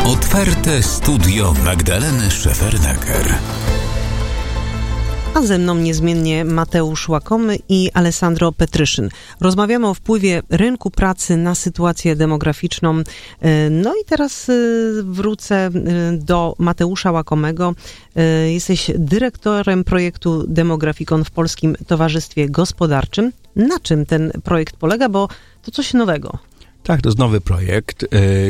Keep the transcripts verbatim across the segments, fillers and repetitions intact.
Otwarte studio Magdaleny Szefernaker. A ze mną niezmiennie Mateusz Łakomy i Alessandro Petryszyn. Rozmawiamy o wpływie rynku pracy na sytuację demograficzną. No i teraz wrócę do Mateusza Łakomego. Jesteś dyrektorem projektu Demografikon w Polskim Towarzystwie Gospodarczym. Na czym ten projekt polega? Bo to coś nowego. Tak, to jest nowy projekt.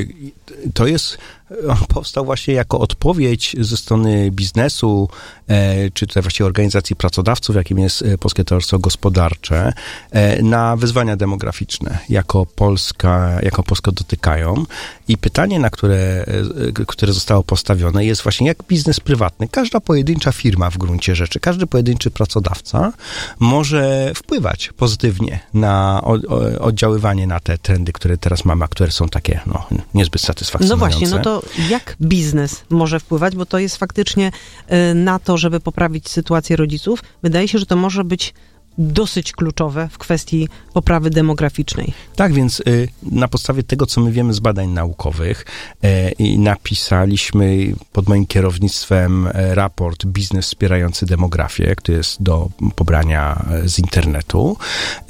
To jest, on powstał właśnie jako odpowiedź ze strony biznesu, czy tutaj właściwie organizacji pracodawców, jakim jest Polskie Towarzystwo Gospodarcze, na wyzwania demograficzne, jako Polska, jako Polskę dotykają. I pytanie, na które, które zostało postawione, jest właśnie jak biznes prywatny. Każda pojedyncza firma w gruncie rzeczy, każdy pojedynczy pracodawca może wpływać pozytywnie na oddziaływanie na te trendy, które teraz mamy, a które są takie no, niezbyt satysfakcjonujące. No właśnie, no to jak biznes może wpływać, bo to jest faktycznie na to, żeby poprawić sytuację rodziców. Wydaje się, że to może być dosyć kluczowe w kwestii poprawy demograficznej. Tak, więc y, na podstawie tego, co my wiemy z badań naukowych y, i napisaliśmy pod moim kierownictwem raport Biznes wspierający demografię, który jest do pobrania z internetu y,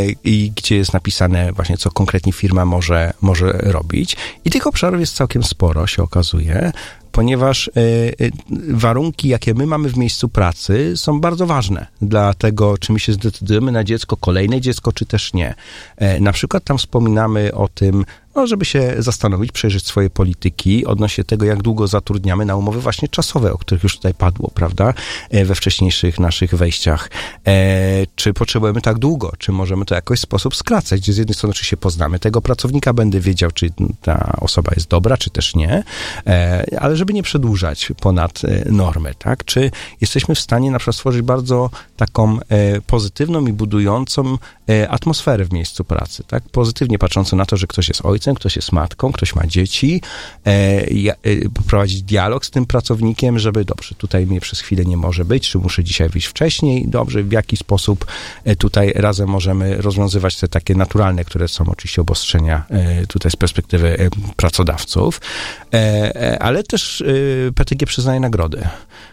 i gdzie jest napisane właśnie, co konkretnie firma może, może robić. I tych obszarów jest całkiem sporo, się okazuje, ponieważ y, y, warunki, jakie my mamy w miejscu pracy, są bardzo ważne dla tego, czy my się zdecydujemy na dziecko, kolejne dziecko, czy też nie. Y, na przykład tam wspominamy o tym, no, żeby się zastanowić, przejrzeć swoje polityki odnośnie tego, jak długo zatrudniamy na umowy właśnie czasowe, o których już tutaj padło, prawda, we wcześniejszych naszych wejściach. E, czy potrzebujemy tak długo? Czy możemy to w jakiś sposób skracać? Gdzie z jednej strony oczywiście poznamy tego pracownika, będę wiedział, czy ta osoba jest dobra, czy też nie, e, ale żeby nie przedłużać ponad normę, tak? Czy jesteśmy w stanie na przykład stworzyć bardzo taką e, pozytywną i budującą e, atmosferę w miejscu pracy, tak? Pozytywnie patrzącą na to, że ktoś jest ojcem, ktoś jest matką, ktoś ma dzieci, e, e, poprowadzić dialog z tym pracownikiem, żeby dobrze, tutaj mnie przez chwilę nie może być, czy muszę dzisiaj wyjść wcześniej, dobrze, w jaki sposób e, tutaj razem możemy rozwiązywać te takie naturalne, które są oczywiście obostrzenia e, tutaj z perspektywy e, pracodawców, e, e, ale też e, P T G przyznaje nagrody.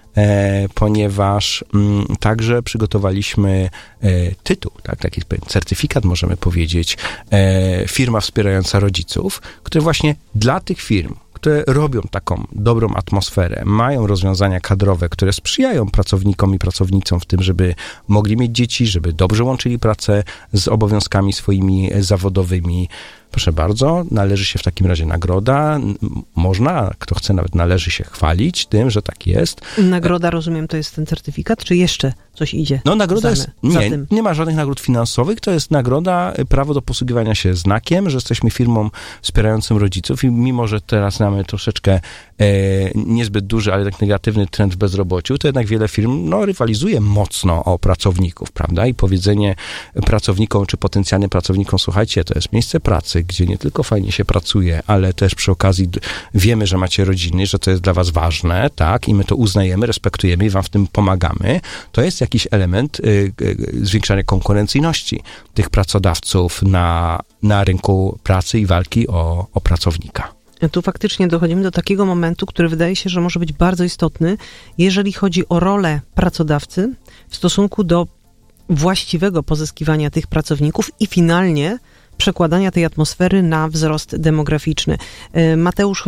E, ponieważ m, także przygotowaliśmy e, tytuł, tak, taki certyfikat, możemy powiedzieć, e, firma wspierająca rodziców, który właśnie dla tych firm, które robią taką dobrą atmosferę, mają rozwiązania kadrowe, które sprzyjają pracownikom i pracownicom w tym, żeby mogli mieć dzieci, żeby dobrze łączyli pracę z obowiązkami swoimi zawodowymi. Proszę bardzo, należy się w takim razie nagroda. Można, kto chce, nawet należy się chwalić tym, że tak jest. Nagroda, rozumiem, to jest ten certyfikat, czy jeszcze coś idzie? No nagroda za, jest, za nie, tym? nie ma żadnych nagród finansowych, to jest nagroda, prawo do posługiwania się znakiem, że jesteśmy firmą wspierającą rodziców i mimo, że teraz mamy troszeczkę e, niezbyt duży, ale tak negatywny trend w bezrobociu, to jednak wiele firm, no, rywalizuje mocno o pracowników, prawda? I powiedzenie pracownikom, czy potencjalnym pracownikom, słuchajcie, to jest miejsce pracy, gdzie nie tylko fajnie się pracuje, ale też przy okazji wiemy, że macie rodziny, że to jest dla was ważne, tak, i my to uznajemy, respektujemy i wam w tym pomagamy, to jest jakiś element y, y, zwiększania konkurencyjności tych pracodawców na, na rynku pracy i walki o, o pracownika. Tu faktycznie dochodzimy do takiego momentu, który wydaje się, że może być bardzo istotny, jeżeli chodzi o rolę pracodawcy w stosunku do właściwego pozyskiwania tych pracowników i finalnie przekładania tej atmosfery na wzrost demograficzny. Mateusz